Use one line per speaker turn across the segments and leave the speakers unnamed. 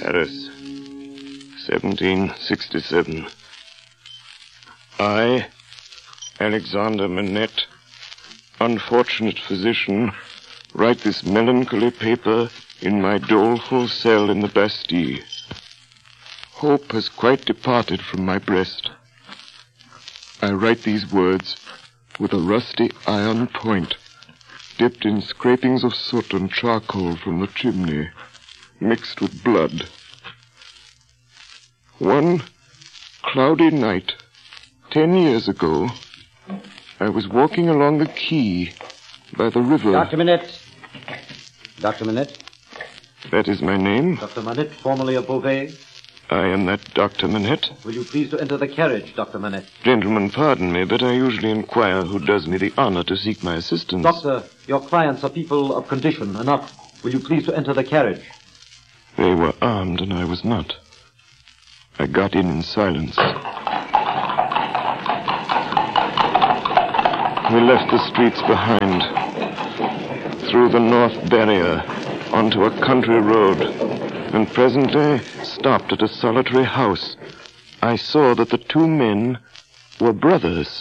Paris, 1767. I, Alexander Manette, unfortunate physician, write this melancholy paper in my doleful cell in the Bastille. Hope has quite departed from my breast. I write these words with a rusty iron point, dipped in scrapings of soot and charcoal from the chimney, mixed with blood. One cloudy night, 10 years ago, I was walking along the quay by the river.
Dr. Manette. Dr. Manette.
That is my name.
Dr. Manette, formerly of Beauvais.
I am that Dr. Manette.
Will you please to enter the carriage, Dr. Manette?
Gentlemen, pardon me, but I usually inquire who does me the honor to seek my assistance.
Doctor, your clients are people of condition enough. Will you please to enter the carriage?
They were armed and I was not. I got in silence. We left the streets behind, through the North Barrier, onto a country road, and presently stopped at a solitary house. I saw that the two men were brothers.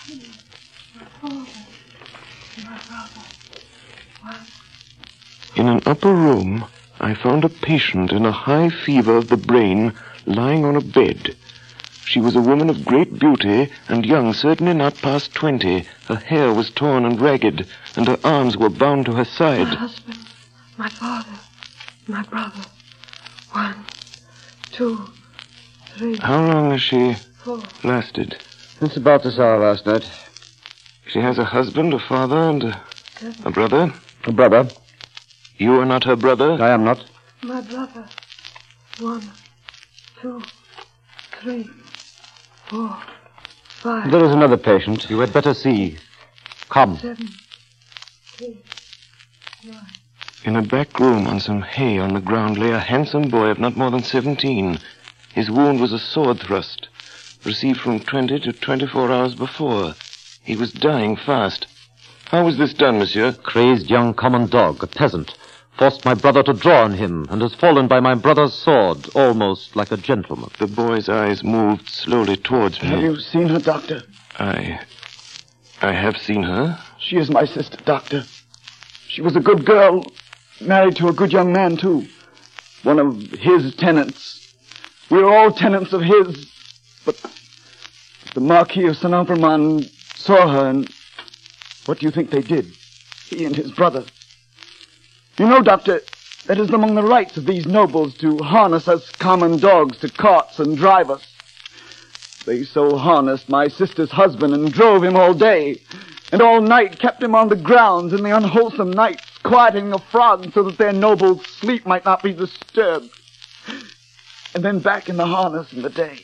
In an upper room, I found a patient in a high fever of the brain lying on a bed. She was a woman of great beauty and young, certainly not past 20. Her hair was torn and ragged, and her arms were bound to her side.
My husband, my father, my brother. 1, 2, 3.
How long has she
4.
lasted?
Since about this hour last night.
She has a husband, a father, and a brother?
A brother.
You are not her brother?
I am not.
My brother. 1, 2, 3, 4, 5.
There is another patient. You had better see. Come.
7, 8, 9.
In a back room on some hay on the ground lay a handsome boy of not more than 17. His wound was a sword thrust, received from 20 to 24 hours before. He was dying fast. How was this done, monsieur?
Crazed young common dog, a peasant, forced my brother to draw on him, and has fallen by my brother's sword, almost like a gentleman.
The boy's eyes moved slowly towards me.
Have you seen her, Doctor?
I have seen her.
She is my sister, Doctor. She was a good girl, married to a good young man, too. One of his tenants. We are all tenants of his. But the Marquis of Saint-Ambremont saw her, and what do you think they did? He and his brother. You know, Doctor, that is among the rights of these nobles to harness us common dogs to carts and drive us. They so harnessed my sister's husband and drove him all day, and all night kept him on the grounds in the unwholesome nights, quieting the frogs so that their noble sleep might not be disturbed. And then back in the harness in the day.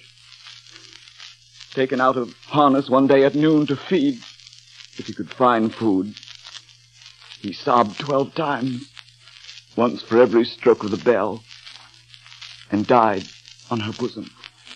Taken out of harness one day at noon to feed, if he could find food. He sobbed 12 times, once for every stroke of the bell, and died on her bosom.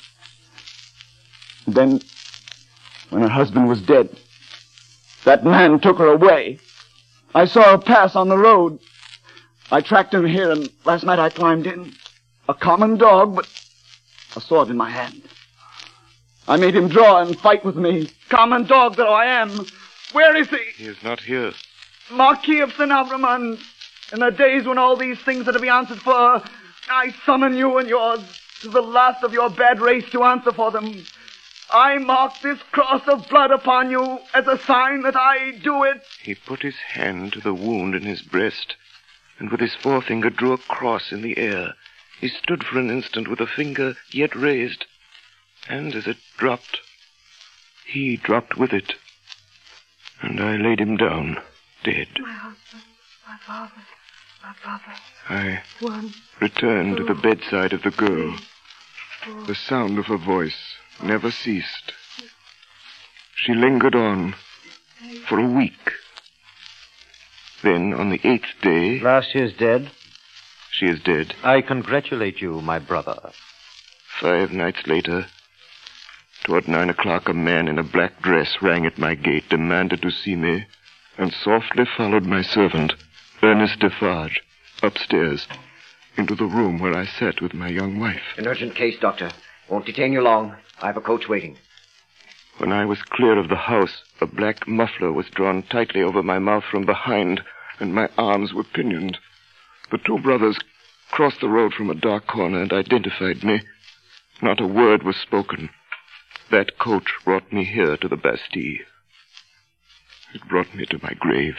And then, when her husband was dead, that man took her away. I saw her pass on the road. I tracked him here, and last night I climbed in. A common dog, but a sword in my hand. I made him draw and fight with me. Common dog though I am. Where is he?
He is not here.
Marquis of Saint-Ambremont. In the days when all these things are to be answered for, I summon you and yours to the last of your bad race to answer for them. I mark this cross of blood upon you as a sign that I do it.
He put his hand to the wound in his breast, and with his forefinger drew a cross in the air. He stood for an instant with a finger yet raised, and as it dropped, he dropped with it, and I laid him down, dead.
My husband, my father, my brother.
I
1,
returned to the bedside of the girl.
4.
The sound of her voice never ceased. She lingered on for a week. Then, on the 8th day...
Last she is dead?
She is dead.
I congratulate you, my brother.
5 nights later, toward 9 o'clock, a man in a black dress rang at my gate, demanded to see me, and softly followed my servant, Ernest Defarge, upstairs. into the room where I sat with my young wife.
An urgent case, Doctor. Won't detain you long. I have a coach waiting.
When I was clear of the house, a black muffler was drawn tightly over my mouth from behind, and my arms were pinioned. The two brothers crossed the road from a dark corner and identified me. Not a word was spoken. That coach brought me here to the Bastille. It brought me to my grave.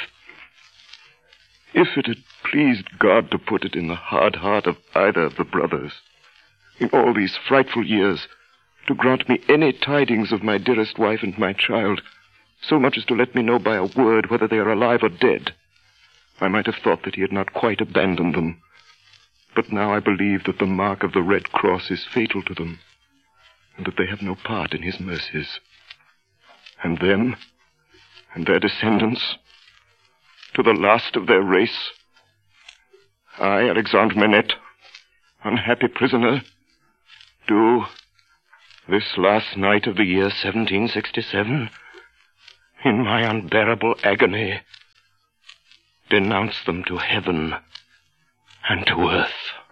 If it had pleased God to put it in the hard heart of either of the brothers, in all these frightful years, to grant me any tidings of my dearest wife and my child, so much as to let me know by a word whether they are alive or dead, I might have thought that he had not quite abandoned them. But now I believe that the mark of the Red Cross is fatal to them, and that they have no part in his mercies. And them, and their descendants, to the last of their race, I, Alexandre Manette, unhappy prisoner, do, this last night of the year 1767, in my unbearable agony, denounce them to heaven and to earth.